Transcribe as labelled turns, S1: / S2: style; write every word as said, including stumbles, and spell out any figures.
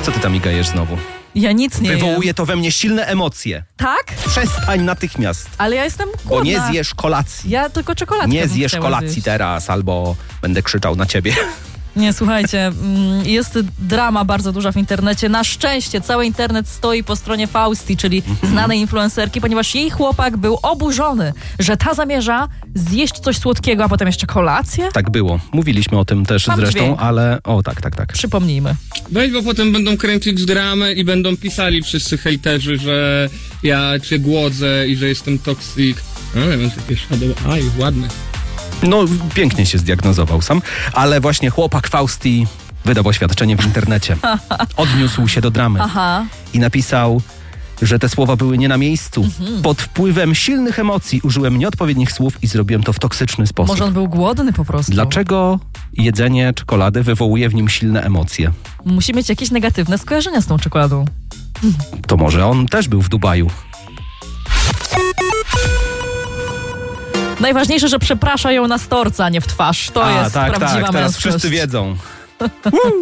S1: Co ty tam migajesz znowu?
S2: Ja nic nie
S1: Wywołuje
S2: jem.
S1: to we mnie silne emocje.
S2: Tak?
S1: Przestań natychmiast,
S2: Ale ja jestem głodna.
S1: bo nie zjesz kolacji.
S2: Ja tylko czekoladkę
S1: Nie
S2: bym
S1: zjesz
S2: chciała
S1: kolacji
S2: zjeść.
S1: teraz, albo będę krzyczał na ciebie.
S2: Nie, słuchajcie, mm, jest drama bardzo duża w internecie. Na szczęście cały internet stoi po stronie Fausti, czyli znanej influencerki, ponieważ jej chłopak był oburzony, że ta zamierza zjeść coś słodkiego, a potem jeszcze kolację.
S1: Tak było. Mówiliśmy o tym też
S2: Mam
S1: zresztą,
S2: dźwięk.
S1: ale... O, tak, tak, tak.
S2: Przypomnijmy.
S3: Weź, bo potem będą kręcić dramę i będą pisali wszyscy hejterzy, że ja cię głodzę i że jestem toksik. Ale mam takie shadow. Aj, ładne.
S1: No, pięknie się zdiagnozował sam, ale właśnie chłopak Fausti wydał oświadczenie w internecie. Odniósł się do dramy
S2: Aha.
S1: i napisał, że te słowa były nie na miejscu.
S2: Mhm.
S1: Pod wpływem silnych emocji użyłem nieodpowiednich słów i zrobiłem to w toksyczny sposób.
S2: Może on był głodny po prostu.
S1: Dlaczego jedzenie czekolady wywołuje w nim silne emocje?
S2: Musi mieć jakieś negatywne skojarzenia z tą czekoladą.
S1: To może on też był w Dubaju.
S2: Najważniejsze, że przeprasza ją na storca, a nie w twarz. To
S1: A,
S2: jest
S1: tak,
S2: prawdziwa
S1: tak, teraz
S2: męskość.
S1: wszyscy wiedzą.